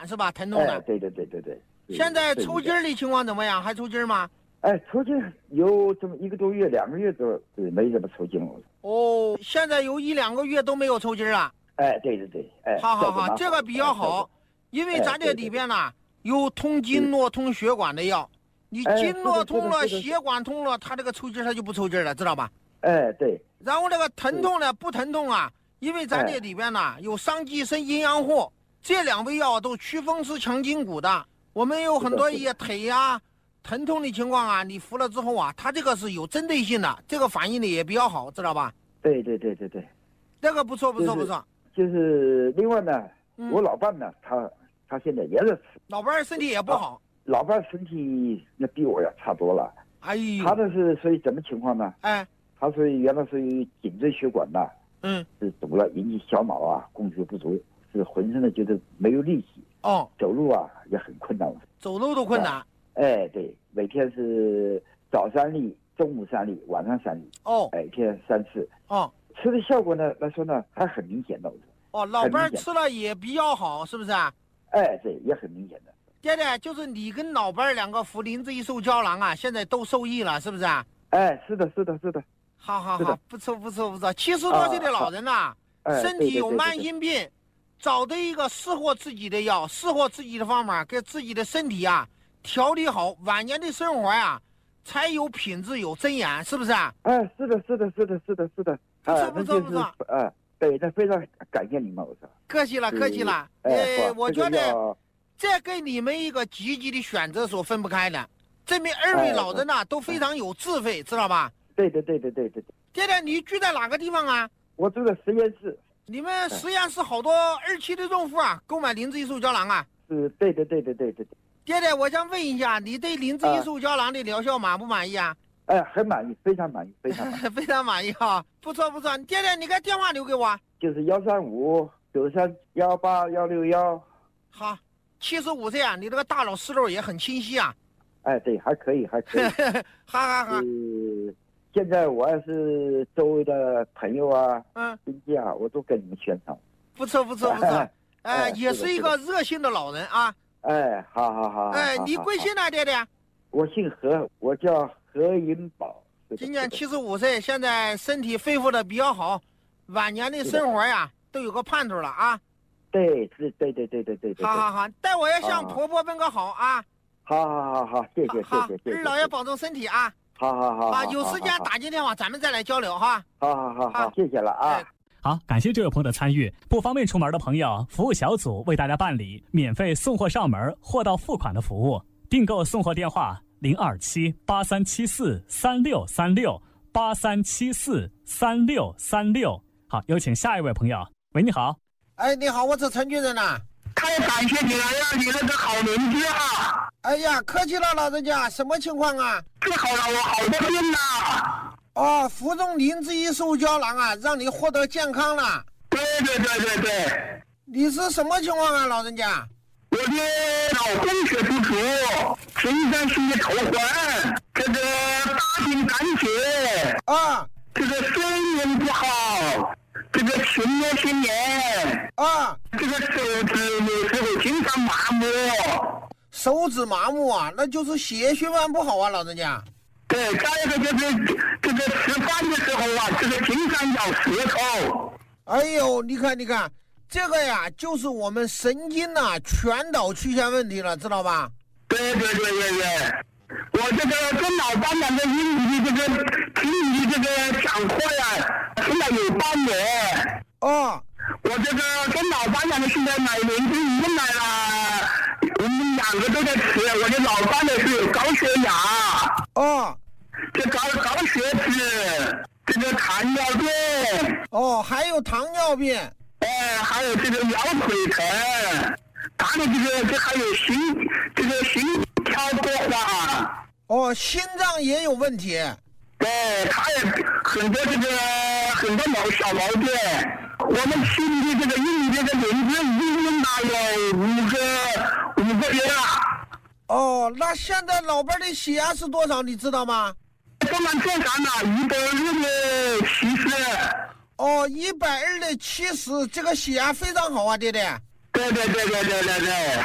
管是吧？疼痛的。 对。 现在抽筋儿的情况怎么样？还抽筋儿吗？ 抽筋有这么1个多月、2个月都没怎么抽筋了。 哦，现在有1、2个月都没有抽筋了。 对。 好，这个比较好，因为咱这里边呢有通经络、通血管的药，你经络通了，血管通了，它这个抽筋它就不抽筋了，知道吧？ 对。 然后这个疼痛呢不疼痛啊？因为咱这里边呢有桑寄生阴阳货，这2味药都祛风湿强筋骨的。我们有很多一腿呀疼痛的情况啊，你服了之后啊，它这个是有针对性的，这个反应的也比较好，知道吧？ 对， 这个不错。 就是另外呢，我老伴呢，他现在也是老伴身体也不好。 老伴身体那比我要差多了。 哎呦， 他这是属于什么情况呢？他属于原来属于颈椎血管呐，是堵了，引起小脑啊供血不足，是浑身的就是没有力气。走路啊也很困难。 走路都困难。 对，每天是早3粒，中午3粒，晚上3粒。每天3次。吃的效果呢来说呢还很明显的。 老伴吃了也比较好，是不是啊？ 对，也很明显的。 爹爹，就是你跟老伴2个服灵芝一寿胶囊啊，现在都受益了，是不是啊？ 是的。 好，不错。70多岁的老人呐，身体有慢性病，找到一个适合自己的药，适合自己的方法，给自己的身体啊调理好，晚年的生活呀才有品质，有尊严，是不是啊？ 是的。 不错。 对，那非常感谢你们，我说。 客气了。我觉得这跟你们一个积极的选择所分不开的，证明2位老人呐都非常有智慧，知道吧？ 对。 爹爹，你住在哪个地方啊？ 我住在实验室。 你们实验室好多2期的用户啊，购买灵芝一寿胶囊啊。 对。 爹爹，我想问一下，你对灵芝一寿胶囊的疗效满不满意啊？ 很满意，非常满意。 非常满意啊！不错。爹爹，你给电话留给我。 就是13593181611。 好，75岁啊，你这个大脑思路也很清晰啊。 对，还可以。 好。 现在我要是周围的朋友啊、亲戚啊，我都跟你们宣传。 不错。也是一个热心的老人啊。 好。 你贵姓呢，爹爹？ 我姓何，我叫何银宝。 今年75岁，现在身体恢复的比较好，晚年的生活呀都有个盼头了啊。 对。 好，待我要向婆婆问个好啊。 好，谢谢。 二老爷保重身体啊。 好， 有时间打进电话，咱们再来交流哈。 好，谢谢了啊。 好，感谢这位朋友的参与。不方便出门的朋友，服务小组为大家办理免费送货上门、货到付款的服务。订购送货电话027-8374-3636，8374-3636。好，有请下一位朋友。喂，你好。 你好，我是陈军人呐。 太感谢你了呀，你那个好邻居啊！ 哎呀，客气了，老人家，什么情况啊？ 治好了我好多病呐！ 服用灵芝一寿胶囊啊，让你获得健康了。 对。 你是什么情况啊，老人家？ 我的脑供血不足，全身心的头昏，这个大病赶血这个睡眠不好，这个情愿心炎这个手指有时候经常麻木。 手指麻木啊，那就是血液循环不好啊，老人家。 对，再一个就是这个吃饭的时候啊，这个经常咬舌头。 哎呦，你看，这个呀，就是我们神经传导出现问题了，知道吧？ 对。我这个跟老伴两个英语这个听你这个讲课呀，听了有半年。我这个跟老伴两个现在买灵芝已经买了，我们2个都在吃。我的老伴呢是有高血压。这高血脂，这个糖尿病。 还有糖尿病。 还有这个腰腿疼，他的这还有心跳过化。 心脏也有问题。 对，他也很多小毛病。我们区里的这个用这个灵芝已经用了有5个月了。 那现在老伴的血压是多少，你知道吗？ 不能正常了，120/70。 120/70，这个血压非常好啊，爹爹。 对。